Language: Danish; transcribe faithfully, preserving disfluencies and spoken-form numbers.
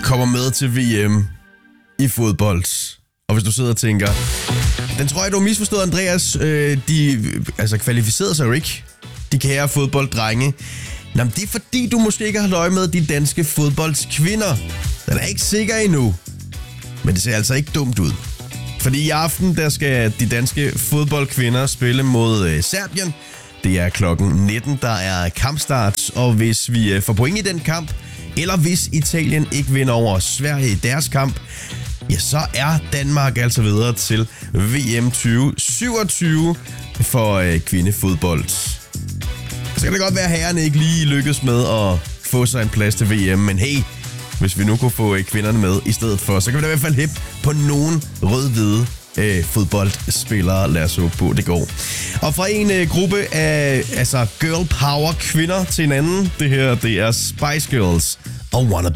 kommer med til V M i fodbold. Og hvis du sidder og tænker, den tror jeg, du har misforstået, Andreas. Øh, de altså, kvalificerede sig jo ikke, de kære fodbolddrenge. Jamen, det er fordi, du måske ikke har holdt øje med de danske fodboldskvinder. Den er ikke sikker endnu. Men det ser altså ikke dumt ud. Fordi i aften, der skal de danske fodboldkvinder spille mod øh, Serbien. Det er klokken nitten, der er kampstart. Og hvis vi øh, får point i den kamp, eller hvis Italien ikke vinder over Sverige i deres kamp, ja, så er Danmark altså videre til V M tyve syvogtyve for øh, kvindefodbold. Så kan det godt være, at herrerne ikke lige lykkes med at få sig en plads til V M, men hey, hvis vi nu kunne få øh, kvinderne med i stedet for, så kan vi da i hvert fald hæppe på nogen rød-hvide øh, fodboldspillere. Lad os håbe på, det går. Og fra en øh, gruppe af altså girl power kvinder til en anden, det her, det er Spice Girls og Wanna Be.